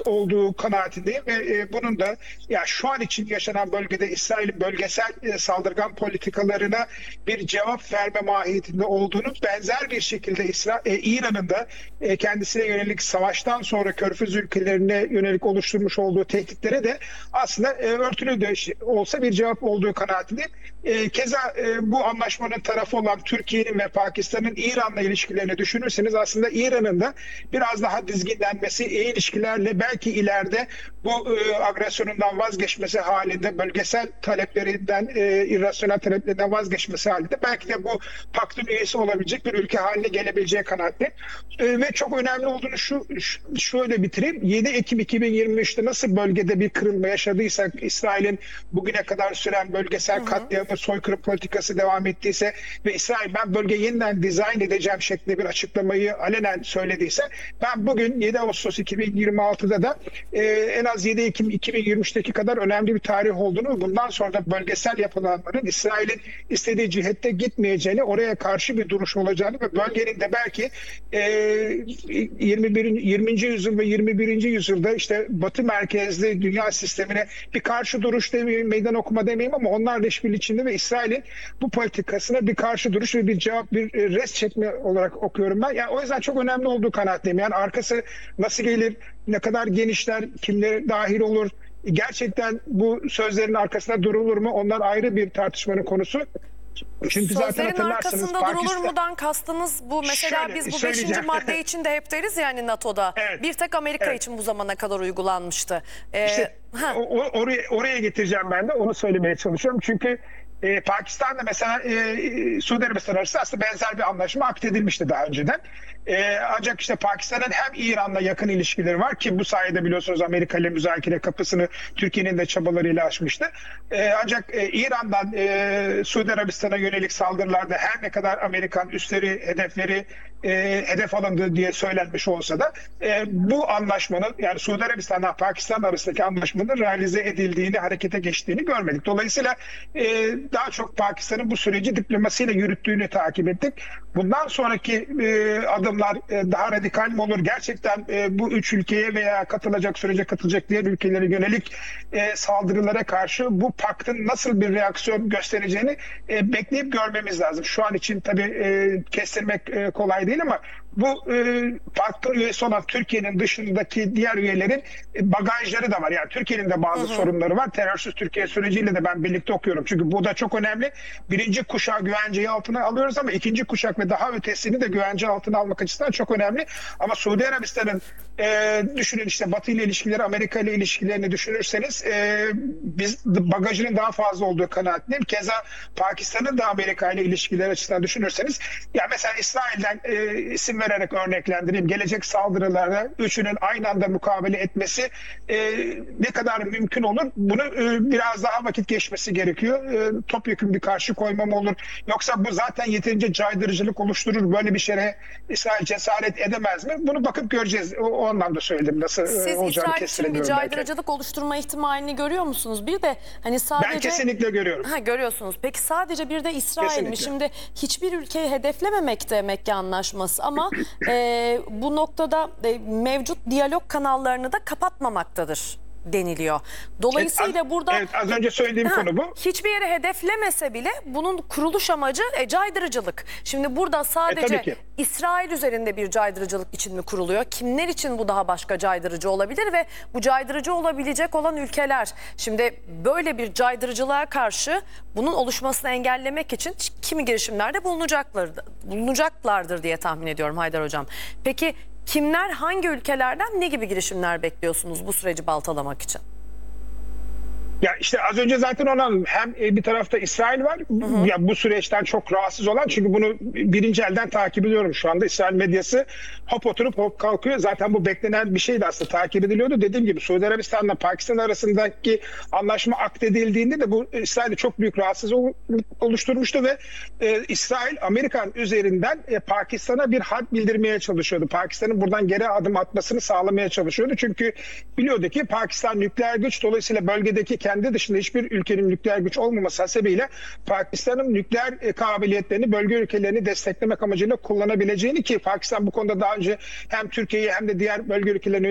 olduğu kanaatindeyim ve bunun da ya şu an için yaşanan bölgede İsrail'in bölgesel saldırgan politikalarına bir cevap verme mahiyetinde olduğunu, benzer bir şekilde İran'ın da kendisine yönelik savaştan sonra Körfez ülkelerine yönelik oluşturmuş olduğu tehditlere de aslında örtülü de olsa bir cevap olduğu kanaatindeyim. Keza bu anlaşmanın tarafı olan Türkiye'nin ve Pakistan'ın İran'la ilişkilerini düşünürseniz aslında İran'ın da biraz daha dizginlenmesi, iyi ilişkilerle belki ileride bu agresyonundan vazgeçmesi halinde, bölgesel taleplerinden, irrasyonel taleplerinden vazgeçmesi halinde belki de bu paktın üyesi olabilecek bir ülke haline gelebileceği kanaatte. Ve çok önemli olduğunu şöyle bitireyim. 7 Ekim 2023'te nasıl bölgede bir kırılma yaşadıysak, İsrail'in bugüne kadar süren bölgesel katliamı, soykırım politikası devam ettiyse ve İsrail ben bölgeyi yeniden dizayn edeceğim şeklinde bir açıklamayı alenen söylediyse, ben bugün 7 Ağustos 2026'da da en az 7 Ekim 2023'teki kadar önemli bir tarih olduğunu, bundan sonra da bölgesel yapılanmaların İsrail'in istediği cihette gitmeyeceğini, oraya karşı bir duruş olacağını ve bölgenin de belki 20. yüzyıl ve 21. yüzyılda işte Batı merkezli dünya sistemine bir karşı duruş demeyeyim, meydan okuma demeyeyim ama onlarla işbirliği içinde ve İsrail'in bu politikasına bir karşı duruş ve bir cevap, bir res çekme olarak okuyorum ben. Yani o yüzden çok önemli olduğu kanaatteyim. Yani arkası nasıl gelir, ne kadar genişler, kimler dahil olur, gerçekten bu sözlerin arkasında durulur mu? Onlar ayrı bir tartışmanın konusu. Çünkü zaten sözlerin arkasında durulur mudan kastınız bu, mesela biz bu 5. madde için de hep deriz yani NATO'da. Evet. Bir tek Amerika için bu zamana kadar uygulanmıştı. İşte oraya getireceğim ben de, onu söylemeye çalışıyorum. Çünkü Pakistan'da mesela Suudi Arabistan arasında aslında benzer bir anlaşma akdedilmişti daha önceden. Ancak işte Pakistan'ın hem İran'la yakın ilişkileri var ki bu sayede biliyorsunuz Amerika ile müzakere kapısını Türkiye'nin de çabalarıyla açmıştı. Ancak İran'dan Suudi Arabistan'a yönelik saldırılarda her ne kadar Amerikan üsleri, hedefleri hedef alındı diye söylenmiş olsa da bu anlaşmanın, yani Suudi Arabistan'la Pakistan arasındaki anlaşmanın realize edildiğini, harekete geçtiğini görmedik. Dolayısıyla daha çok Pakistan'ın bu süreci diplomasiyle yürüttüğünü takip ettik. Bundan sonraki adımlar daha radikal mi olur? Gerçekten bu üç ülkeye veya sürece katılacak diğer ülkelere yönelik saldırılara karşı bu paktın nasıl bir reaksiyon göstereceğini bekleyip görmemiz lazım. Şu an için tabii kestirmek kolay değil ama bu paktın üyesi olan Türkiye'nin dışındaki diğer üyelerin bagajları da var. Yani Türkiye'nin de bazı sorunları var. Terörsüz Türkiye süreciyle de ben birlikte okuyorum. Çünkü bu da çok önemli. Birinci kuşağı güvenceyi altına alıyoruz ama ikinci kuşak ve daha ötesini de güvence altına almak açısından çok önemli. Ama Suudi Arabistan'ın düşünün işte Batı ile ilişkileri, Amerika ile ilişkilerini düşünürseniz biz bagajının daha fazla olduğu kanaatindeyim. Keza Pakistan'ın da Amerika ile ilişkileri açısından düşünürseniz, ya mesela İsrail'den isim vererek örneklendireyim. Gelecek saldırılara üçünün aynı anda mukabele etmesi ne kadar mümkün olur? Bunu biraz daha vakit geçmesi gerekiyor. Topyekun bir karşı koyma mı olur? Yoksa bu zaten yeterince caydırıcılık oluşturur. Böyle bir şeye İsrail cesaret edemez mi? Bunu bakıp göreceğiz. O anlamda söyledim. Nasıl olacağını kestiremiyorum. Siz İsrail için bir caydırıcılık oluşturma ihtimalini görüyor musunuz? Bir de hani sadece... Ben kesinlikle görüyorum. Görüyorsunuz. Peki sadece bir de İsrail mi? Şimdi hiçbir ülkeyi hedeflememekte Mekke Anlaşması ama bu noktada mevcut diyalog kanallarını da kapatmamaktadır deniliyor. Dolayısıyla burada az önce söylediğim konu bu. Hiçbir yere hedeflemese bile bunun kuruluş amacı caydırıcılık. Şimdi burada sadece İsrail üzerinde bir caydırıcılık için mi kuruluyor? Kimler için bu daha başka caydırıcı olabilir ve bu caydırıcı olabilecek olan ülkeler? Şimdi böyle bir caydırıcılığa karşı bunun oluşmasını engellemek için kimi girişimlerde bulunacaklardır diye tahmin ediyorum Haydar Hocam. Peki kimler, hangi ülkelerden ne gibi girişimler bekliyorsunuz bu süreci baltalamak için? Ya işte az önce zaten ona hem bir tarafta İsrail var. Ya bu süreçten çok rahatsız olan, çünkü bunu birinci elden takip ediyorum şu anda. İsrail medyası hop oturup hop kalkıyor. Zaten bu beklenen bir şeydi aslında, takip ediliyordu. Dediğim gibi Suudi Arabistan'la Pakistan arasındaki anlaşma akdedildiğinde de bu İsrail'de çok büyük rahatsızlık oluşturmuştu ve İsrail Amerikan üzerinden Pakistan'a bir had bildirmeye çalışıyordu. Pakistan'ın buradan geri adım atmasını sağlamaya çalışıyordu. Çünkü biliyordu ki Pakistan nükleer güç, dolayısıyla bölgedeki kendi dışında hiçbir ülkenin nükleer güç olmaması hasebiyle Pakistan'ın nükleer kabiliyetlerini, bölge ülkelerini desteklemek amacıyla kullanabileceğini, ki Pakistan bu konuda daha önce hem Türkiye'yi hem de diğer bölge ülkelerini